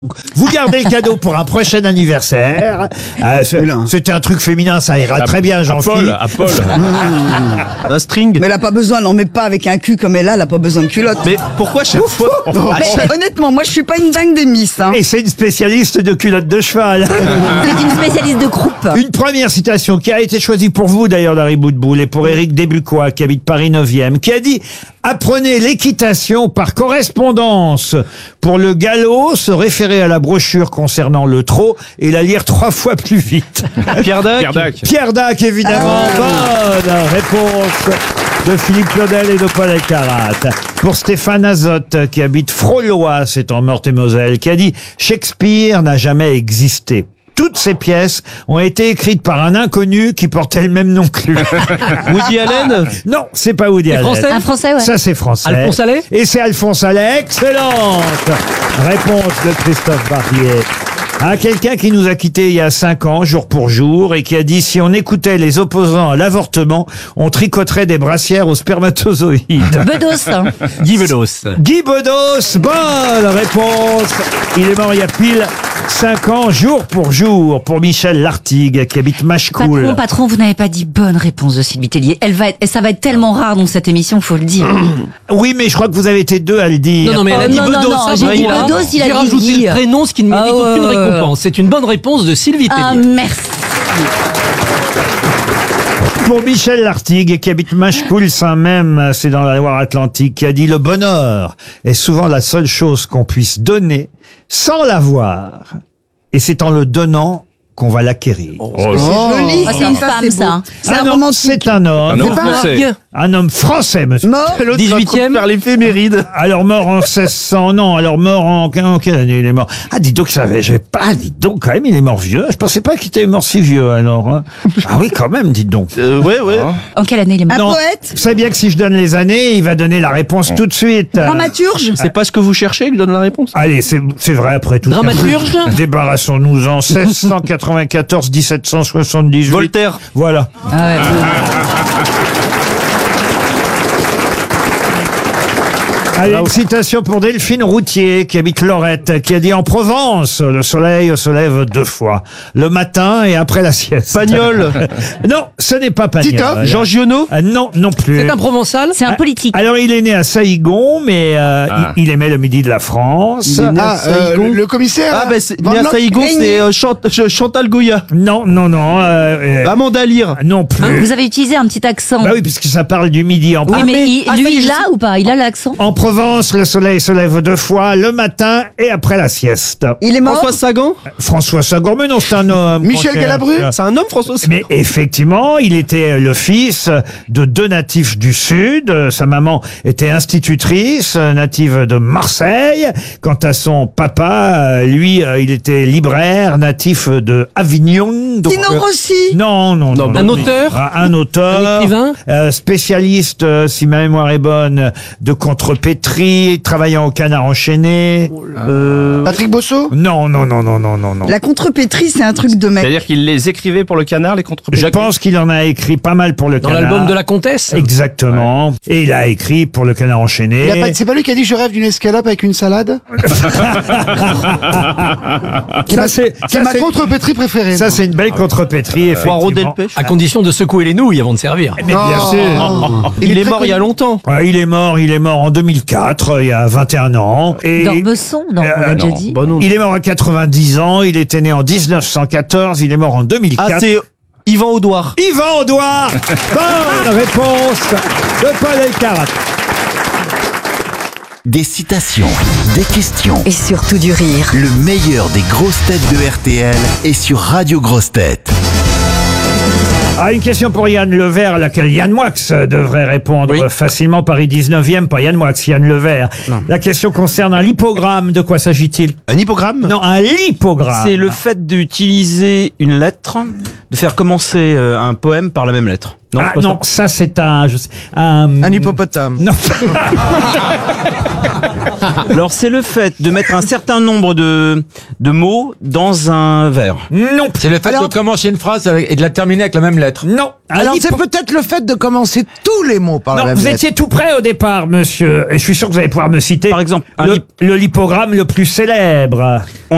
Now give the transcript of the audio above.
Vous gardez le cadeau pour un prochain anniversaire. C'était un truc féminin, ça ira très bien, Jean-Philippe. Paul. Un string. Mais elle a pas besoin, n'en met pas avec un cul comme elle a, elle a pas besoin de culotte. Mais pourquoi chaque fois Mais honnêtement, moi je suis pas une dingue des miss. Hein. Et c'est une spécialiste de culottes de cheval. C'est une spécialiste de croupe. Une première citation qui a été choisie pour vous d'ailleurs, Larry Boudboul, et pour Éric Desbucois, qui habite Paris 9e, qui a dit « Apprenez l'équitation par correspondance. Pour le galop, se référer à la brochure concernant le trot et la lire 3 fois plus vite. » Pierre Dac. Pierre Dac, évidemment. Bonne réponse de Philippe Claudel et de Paul Elkarat. Pour Stéphane Azotte, qui habite Frolois, c'est en Meurthe-et-Moselle, qui a dit « Shakespeare n'a jamais existé. Toutes ces pièces ont été écrites par un inconnu qui portait le même nom que lui. » Woody Allen. Non, c'est pas Woody Allen. Un français, ouais. Ça, c'est français. Alphonse Allais. Et c'est Alphonse Allais. Excellente réponse de Christophe Barbier. À quelqu'un qui nous a quittés il y a 5 ans, jour pour jour, et qui a dit « Si on écoutait les opposants à l'avortement, on tricoterait des brassières aux spermatozoïdes. » Bedos. Guy Bedos. Guy Bedos, bonne réponse. Il est mort il y a pile 5 ans, jour pour Michel Lartigue, qui habite Machecoul. Patron, vous n'avez pas dit bonne réponse de Sylvie Tellier. Ça va être tellement rare dans cette émission, faut le dire. Oui, mais je crois que vous avez été 2 à le dire. Non, mais elle a dit non, Bedos. non, j'ai dit Bedos, il a J'ai dit rajouté Guy. le prénom, ce qui ne mérite aucune récompense. C'est une bonne réponse de Sylvie Ah, Tellier. merci. Pour Michel Lartigue, qui habite Machecoul-Saint-Même, c'est dans la Loire-Atlantique, qui a dit « Le bonheur est souvent la seule chose qu'on puisse donner sans l'avoir. Et c'est en le donnant qu'on va l'acquérir. » Joli, c'est une femme, ça. C'est un non, romantique. c'est un homme. homme français. Un homme français, monsieur. Mort. 18e. Faire l'éphéméride. Alors mort en 1600, non, alors mort en quelle année il est mort? Ah, dis donc, j'avais pas, dis donc, quand même, il est mort vieux. Je pensais pas qu'il était mort si vieux, alors. Hein. Ah oui, quand même, dites donc. Ouais. En quelle année il est mort? Un Non, poète. vous savez bien que si je donne les années, il va donner la réponse tout de suite. Dramaturge. C'est pas ce que vous cherchez qui donne la réponse. Allez, c'est vrai après tout. Dramaturge. Débarrassons-nous-en. 1694, 1778. Voltaire. Voilà. Allez, une citation pour Delphine Routier, qui habite Lorette, qui a dit « En Provence, le soleil se lève 2 fois, le matin et après la sieste. » Pagnol. Non, ce n'est pas Pagnol. Titoff. Jean Giono. Non, non plus. C'est un provençal. C'est un politique. Alors, il est né à Saïgon, mais il aimait le midi de la France. Le commissaire. Ah, né à Saïgon, c'est Chantal Goya. Non. Amanda Lear. Non plus. Vous avez utilisé un petit accent. Bah oui, puisque ça parle du midi en Oui, Provence. mais lui, il je l'a ou pas? Il a l'accent? En Provence, le soleil se lève 2 fois, le matin et après la sieste. Il est mort. François Sagan. François Sagan, mais non, c'est un homme. Michel Galabru. C'est un homme, François Sagan. Mais effectivement, il était le fils de 2 natifs du Sud. Sa maman était institutrice, native de Marseille. Quant à son papa, lui, il était libraire, natif de Avignon. Donc, Tino Rossi. Non. Un auteur. Un auteur. Un écrivain. Spécialiste, si ma mémoire est bonne, de contrepétrie, travaillant au Canard enchaîné. Patrick Bosso. Non. La contrepétrie, c'est un truc de mec. C'est-à-dire qu'il les écrivait pour le Canard, les contre. Je pense qu'il en a écrit pas mal pour le Dans Canard. l'album de la Comtesse. Exactement. Et il a écrit pour le Canard enchaîné. C'est pas lui qui a dit je rêve d'une escalope avec une salade. C'est ma contrepétrie préférée. Ça, c'est une belle contrepétrie, Poirot effectivement. Delpech. À condition de secouer les nouilles avant de servir. Mais bien sûr. Il est mort il y a longtemps. Ouais, il est mort en 2004, il y a 21 ans. Et D'Ormesson, non, on l'a déjà dit. Bon, non. il est mort à 90 ans, il était né en 1914, il est mort en 2004. Ah, c'est Yvan Audouard. Yvan Audouard. Bonne réponse de Paul Elkarat. Des citations, des questions, Et surtout du rire. le meilleur des grosses têtes de RTL est sur Radio Grosses Têtes. Ah, une question pour Yann Levert, à laquelle Yann Moix devrait répondre facilement. Paris 19e, pas Yann Moix, Yann Levert. La question concerne un lipogramme. De quoi s'agit-il? Un hypogramme. Non, un lipogramme. C'est le fait d'utiliser une lettre, de faire commencer un poème par la même lettre. Non, Ah pas non, ça c'est un hippopotame. Non. Alors c'est le fait de mettre un certain nombre de mots dans un vers. Non. C'est le fait de commencer une phrase et de la terminer avec la même lettre. Non. Alors c'est peut-être le fait de commencer tous les mots par la Non, même vous lettre. étiez tout près au départ, monsieur. Et je suis sûr que vous allez pouvoir me citer Par exemple, le lipogramme le plus célèbre.